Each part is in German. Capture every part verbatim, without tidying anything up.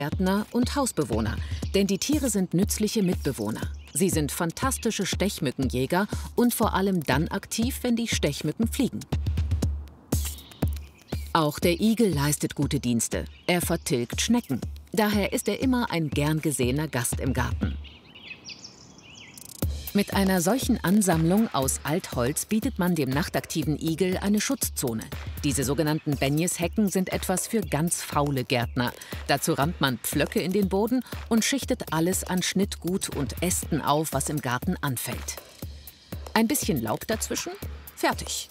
Gärtner und Hausbewohner, denn die Tiere sind nützliche Mitbewohner. Sie sind fantastische Stechmückenjäger und vor allem dann aktiv, wenn die Stechmücken fliegen. Auch der Igel leistet gute Dienste. Er vertilgt Schnecken. Daher ist er immer ein gern gesehener Gast im Garten. Mit einer solchen Ansammlung aus Altholz bietet man dem nachtaktiven Igel eine Schutzzone. Diese sogenannten Benjes-Hecken sind etwas für ganz faule Gärtner. Dazu rammt man Pflöcke in den Boden und schichtet alles an Schnittgut und Ästen auf, was im Garten anfällt. Ein bisschen Laub dazwischen? Fertig.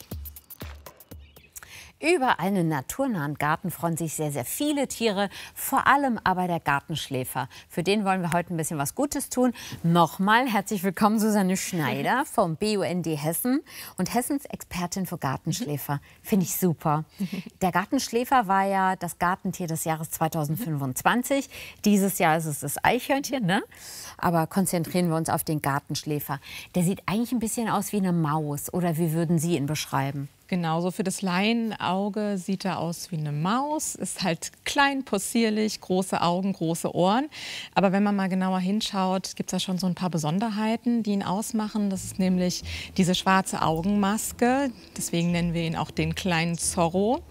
Über einen naturnahen Garten freuen sich sehr, sehr viele Tiere, vor allem aber der Gartenschläfer. Für den wollen wir heute ein bisschen was Gutes tun. Nochmal herzlich willkommen, Susanne Schneider vom B U N D Hessen und Hessens Expertin für Gartenschläfer. Finde ich super. Der Gartenschläfer war ja das Gartentier des Jahres zweitausendfünfundzwanzig. Dieses Jahr ist es das Eichhörnchen, ne? Aber konzentrieren wir uns auf den Gartenschläfer. Der sieht eigentlich ein bisschen aus wie eine Maus. Oder wie würden Sie ihn beschreiben? Genauso für das Laienauge sieht er aus wie eine Maus, ist halt klein, possierlich, große Augen, große Ohren. Aber wenn man mal genauer hinschaut, gibt es da schon so ein paar Besonderheiten, die ihn ausmachen. Das ist nämlich diese schwarze Augenmaske, deswegen nennen wir ihn auch den kleinen Zorro.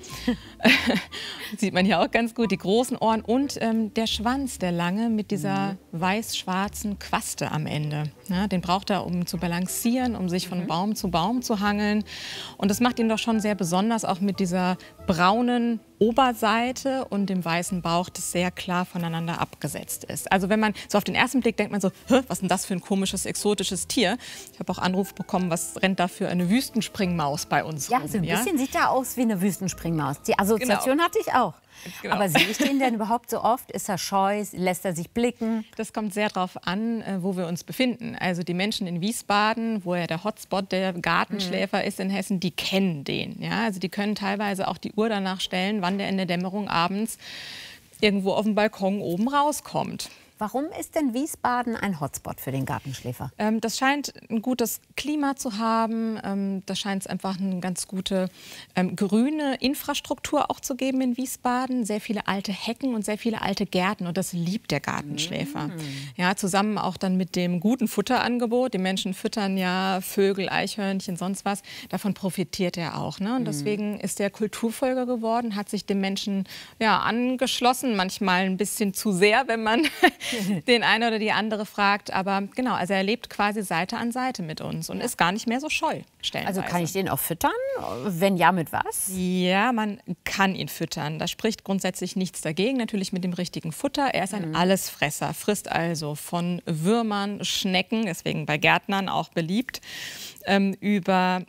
Sieht man hier auch ganz gut, die großen Ohren und ähm, der Schwanz, der lange mit dieser weiß-schwarzen Quaste am Ende. Ja, den braucht er, um zu balancieren, um sich von Baum zu Baum zu hangeln. Und das macht ihn doch schon sehr besonders, auch mit dieser braunen Oberseite und dem weißen Bauch, das sehr klar voneinander abgesetzt ist. Also wenn man so auf den ersten Blick denkt man so, was ist denn das für ein komisches, exotisches Tier? Ich habe auch Anruf bekommen, was rennt da für eine Wüstenspringmaus bei uns ja, rum? So ein ja, bisschen sieht er aus wie eine Wüstenspringmaus. Die Assoziation genau. hatte ich auch. Genau. Aber sehe ich den denn überhaupt so oft? Ist er scheu? Lässt er sich blicken? Das kommt sehr darauf an, wo wir uns befinden. Also die Menschen in Wiesbaden, wo ja der Hotspot der Gartenschläfer mhm. ist in Hessen, die kennen den. Ja? Also die können teilweise auch die Uhr danach stellen, wann der in der Dämmerung abends irgendwo auf dem Balkon oben rauskommt. Warum ist denn Wiesbaden ein Hotspot für den Gartenschläfer? Ähm, das scheint ein gutes Klima zu haben. Ähm, das scheint es einfach eine ganz gute ähm, grüne Infrastruktur auch zu geben in Wiesbaden. Sehr viele alte Hecken und sehr viele alte Gärten. Und das liebt der Gartenschläfer. Mm. Ja, zusammen auch dann mit dem guten Futterangebot. Die Menschen füttern ja Vögel, Eichhörnchen, sonst was. Davon profitiert er auch. Ne? Und deswegen mm. ist er Kulturfolger geworden, hat sich dem Menschen ja, angeschlossen. Manchmal ein bisschen zu sehr, wenn man den eine oder die andere fragt. Aber genau, also er lebt quasi Seite an Seite mit uns und ist gar nicht mehr so scheu, stellenweise. Also kann ich den auch füttern? Wenn ja, mit was? Ja, man kann ihn füttern. Da spricht grundsätzlich nichts dagegen. Natürlich mit dem richtigen Futter. Er ist ein mhm. Allesfresser, frisst also von Würmern, Schnecken, deswegen bei Gärtnern auch beliebt, ähm, über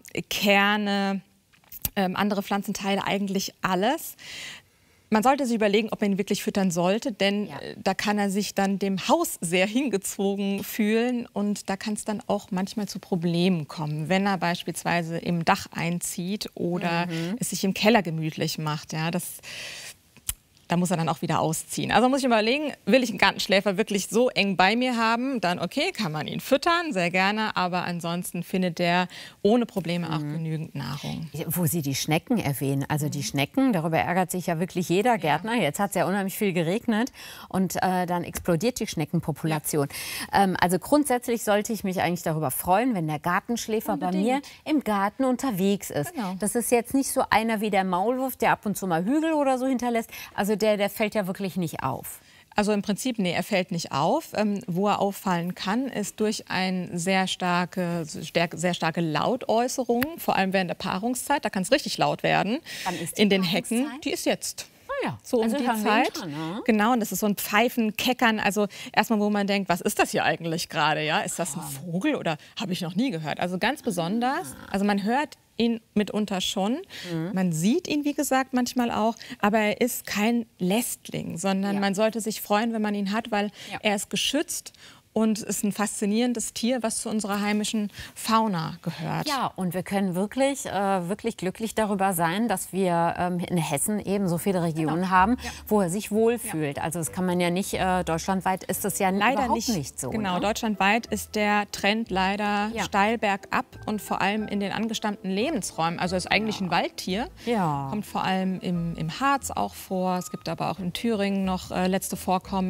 Kerne, ähm, andere Pflanzenteile, eigentlich alles. Man sollte sich überlegen, ob man ihn wirklich füttern sollte, denn ja. da kann er sich dann dem Haus sehr hingezogen fühlen und da kann es dann auch manchmal zu Problemen kommen, wenn er beispielsweise im Dach einzieht oder mhm. es sich im Keller gemütlich macht. Ja, das Da muss er dann auch wieder ausziehen. Also muss ich überlegen, will ich einen Gartenschläfer wirklich so eng bei mir haben, dann okay, kann man ihn füttern, sehr gerne, aber ansonsten findet der ohne Probleme auch mhm. genügend Nahrung. Wo Sie die Schnecken erwähnen, also die Schnecken, darüber ärgert sich ja wirklich jeder Gärtner. Ja. Jetzt hat es ja unheimlich viel geregnet und äh, dann explodiert die Schneckenpopulation. Ja. Ähm, also grundsätzlich sollte ich mich eigentlich darüber freuen, wenn der Gartenschläfer Unbedingt. bei mir im Garten unterwegs ist. Genau. Das ist jetzt nicht so einer wie der Maulwurf, der ab und zu mal Hügel oder so hinterlässt. Also Der, der fällt ja wirklich nicht auf. Also im Prinzip, nee, er fällt nicht auf. Ähm, wo er auffallen kann, ist durch eine sehr starke, sehr starke Lautäußerung, vor allem während der Paarungszeit. Da kann es richtig laut werden. Wann ist die in den Hecken. Die ist jetzt. Ah ja. So also um die Zeit. An, ne? Genau, und das ist so ein Pfeifen, Keckern. Also erstmal, wo man denkt, was ist das hier eigentlich gerade? Ja? Ist das ein Vogel oder habe ich noch nie gehört? Also ganz besonders. Also man hört ihn mitunter schon. Mhm. Man sieht ihn, wie gesagt, manchmal auch. Aber er ist kein Lästling, sondern ja. man sollte sich freuen, wenn man ihn hat, weil ja. er ist geschützt Und es ist ein faszinierendes Tier, was zu unserer heimischen Fauna gehört. Ja, und wir können wirklich, äh, wirklich glücklich darüber sein, dass wir ähm, in Hessen eben so viele Regionen genau. haben, ja. wo er sich wohlfühlt. Ja. Also das kann man ja nicht, äh, deutschlandweit ist das ja leider überhaupt nicht, nicht so. Genau, ne? deutschlandweit ist der Trend leider ja. steil bergab und vor allem in den angestammten Lebensräumen. Also es ist eigentlich ja. ein Waldtier, ja. kommt vor allem im, im Harz auch vor. Es gibt aber auch in Thüringen noch äh, letzte Vorkommen.